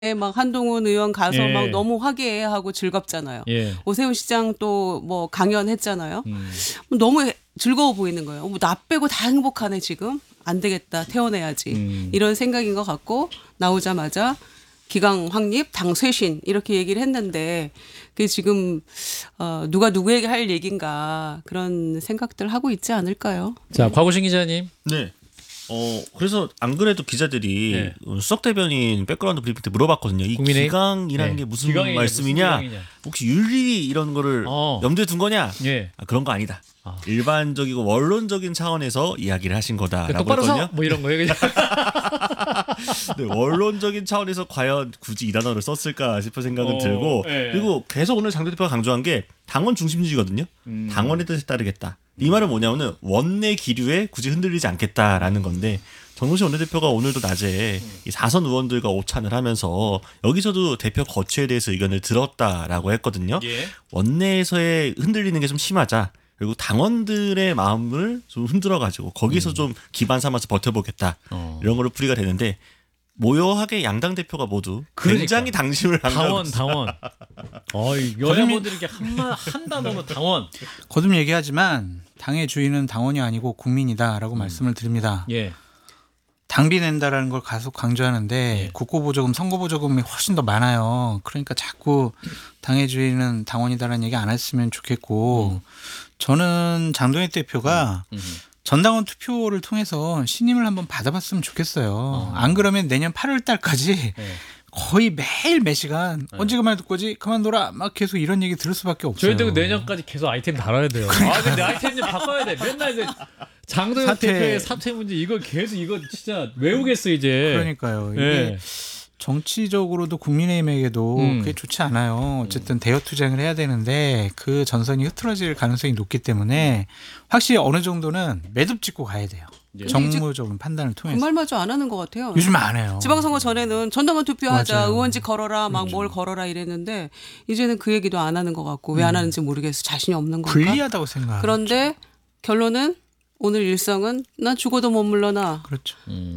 막 한동훈 의원 가서 예. 막 너무 화기애애하고 즐겁잖아요. 예. 오세훈 시장 또 뭐 강연했잖아요. 너무 즐거워 보이는 거예요. 뭐 나 빼고 다 행복하네 지금. 안 되겠다. 태워내야지. 이런 생각인 것 같고 나오자마자 기강 확립, 당 쇄신 이렇게 얘기를 했는데 그게 지금 누가 누구에게 할 얘기인가 그런 생각들 하고 있지 않을까요? 자, 곽우신 기자님. 네. 그래서 안 그래도 기자들이 네. 수석 대변인 백그라운드 브리핑 때 물어봤거든요. 이 국민의- 기강이라는 네. 게 무슨 기강이냐, 말씀이냐? 무슨 기강이냐. 혹시 윤리 이런 거를 염두에 둔 거냐? 예. 그런 거 아니다. 일반적이고 원론적인 차원에서 이야기를 하신 거다라고 똑바로 했거든요. 서! 뭐 이런 거예요. 그냥. 네, 원론적인 차원에서 과연 굳이 이 단어를 썼을까 싶은 생각은 들고 예. 그리고 계속 오늘 장 대표가 강조한 게 당원 중심주의거든요. 당원의 뜻에 따르겠다. 이 말은 뭐냐면은 원내 기류에 굳이 흔들리지 않겠다라는 건데 정동식 원내대표가 오늘도 낮에 이 4선 의원들과 오찬을 하면서 여기서도 대표 거취에 대해서 의견을 들었다라고 했거든요. 예. 원내에서의 흔들리는 게 좀 심하자. 그리고 당원들의 마음을 좀 흔들어가지고 거기서 좀 기반 삼아서 버텨보겠다. 이런 걸로 풀이가 되는데 모요하게 양당 대표가 모두 굉장히 당심을 당원. 여야분들이 이렇게 한 단어로 당원. 거듭 얘기하지만 당의 주인은 당원이 아니고 국민이다라고 말씀을 드립니다. 예. 당비 낸다라는 걸 계속 강조하는데 예. 국고보조금, 선거보조금이 훨씬 더 많아요. 그러니까 자꾸 당의 주인은 당원이다라는 얘기 안 했으면 좋겠고 저는 장동혁 대표가 전당원 투표를 통해서 신임을 한번 받아봤으면 좋겠어요. 안 그러면 내년 8월 달까지 거의 매일 매 시간 언제 그만둘 거지? 그만둬라. 막 계속 이런 얘기 들을 수밖에 없어요. 저희도 내년까지 계속 아이템 달아야 돼요. 근데 아이템 좀 바꿔야 돼. 맨날 이제 장동혁 사퇴. 대표의 사퇴 문제 이거 계속 이거 진짜 외우겠어 이제. 그러니까요. 이게 예. 정치적으로도 국민의힘에게도 그게 좋지 않아요. 어쨌든 대여 투쟁을 해야 되는데 그 전선이 흐트러질 가능성이 높기 때문에 확실히 어느 정도는 매듭 짓고 가야 돼요. 정무적인 판단을 그 통해서. 말마저 안 하는 것 같아요. 요즘 안 해요. 지방선거 전에는 전당원 투표하자, 맞아요. 의원직 걸어라, 막 뭘 걸어라 이랬는데 이제는 그 얘기도 안 하는 것 같고 왜 안 하는지 모르겠어. 자신이 없는 건가? 불리하다고 생각. 그런데 결론은 오늘 일성은 난 죽어도 못 물러나. 그렇죠.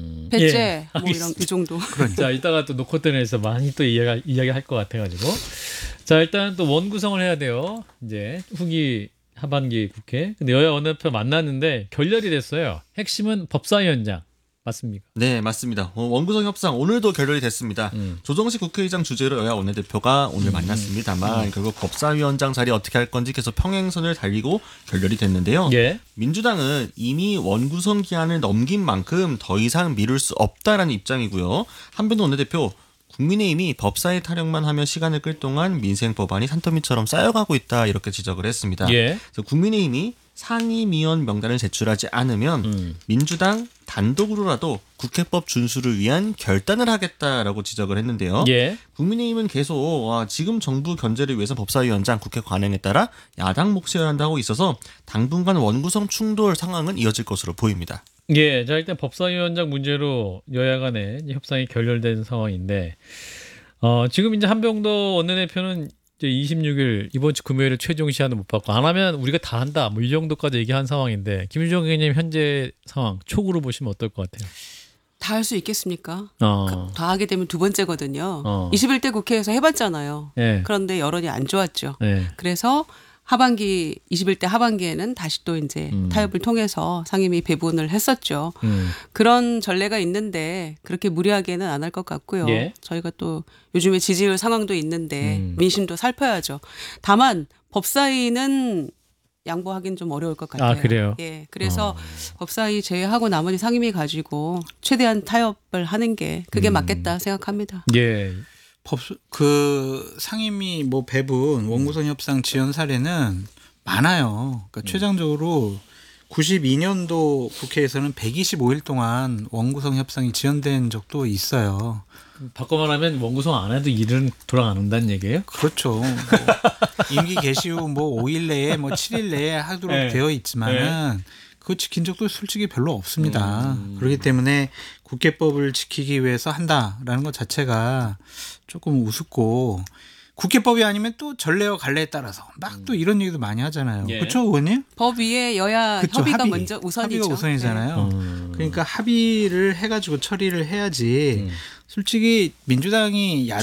배째 예, 뭐 이런 이 정도. 자, 이따가 또 노코텐에서 많이 또 이야기할 것 같아가지고. 자, 일단 또 원구성을 해야 돼요. 이제 후기 하반기 국회. 근데 여야 원내대표 만났는데 결렬이 됐어요. 핵심은 법사위원장. 맞습니까? 네, 맞습니다. 원구성 협상 오늘도 결렬이 됐습니다. 조정식 국회의장 주재로 여야 원내대표가 오늘 만났습니다만 결국 법사위원장 자리 어떻게 할 건지 계속 평행선을 달리고 결렬이 됐는데요. 예. 민주당은 이미 원구성 기한을 넘긴 만큼 더 이상 미룰 수 없다라는 입장이고요. 한변도 원내대표 국민의힘이 법사위 타령만 하며 시간을 끌 동안 민생 법안이 산더미처럼 쌓여가고 있다 이렇게 지적을 했습니다. 예. 그래서 국민의힘이 상임위원 명단을 제출하지 않으면 민주당 단독으로라도 국회법 준수를 위한 결단을 하겠다라고 지적을 했는데요. 예. 국민의힘은 계속 지금 정부 견제를 위해서 법사위원장 국회 관행에 따라 야당 몫이어야 한다고 있어서 당분간 원구성 충돌 상황은 이어질 것으로 보입니다. 예. 자, 일단 법사위원장 문제로 여야 간에 협상이 결렬된 상황인데, 지금 이제 한병도 원내대표는 이제 26일 이번 주 금요일에 최종 시한을 못 받고 안 하면 우리가 다 한다. 뭐 이 정도까지 얘기한 상황인데 김주정 의원님 현재 상황 촉으로 보시면 어떨 것 같아요? 다 할 수 있겠습니까? 다 하게 되면 두 번째거든요. 21대 국회에서 해봤잖아요. 예. 그런데 여론이 안 좋았죠. 예. 그래서 하반기 21대 하반기에는 다시 또 이제 타협을 통해서 상임위 배분을 했었죠. 그런 전례가 있는데 그렇게 무리하게는 안 할 것 같고요. 예. 저희가 또 요즘에 지지율 상황도 있는데 민심도 살펴야죠. 다만 법사위는 양보하기는 좀 어려울 것 같아요. 아, 그래요? 예. 그래서 법사위 제외하고 나머지 상임위 가지고 최대한 타협을 하는 게 그게 맞겠다 생각합니다. 예. 그 상임위 뭐 배분 원구성 협상 지연 사례는 많아요. 그러니까 최장적으로 92년도 국회에서는 125일 동안 원구성 협상이 지연된 적도 있어요. 바꿔 말하면 원구성 안 해도 일은 돌아간다는 얘기예요? 그렇죠. 뭐 임기 개시 후 뭐 5일 내에 뭐 7일 내에 하도록 네. 되어 있지만은 그거 지킨 적도 솔직히 별로 없습니다. 그렇기 때문에 국회법을 지키기 위해서 한다라는 것 자체가 조금 우습고 국회법이 아니면 또 전례와 관례에 따라서 막 또 이런 얘기도 많이 하잖아요. 예. 그렇죠, 의원님? 법 위에 여야 그쵸, 협의가 합의. 먼저 우선이죠. 합의가 우선이잖아요. 그러니까 합의를 해가지고 처리를 해야지 솔직히 민주당이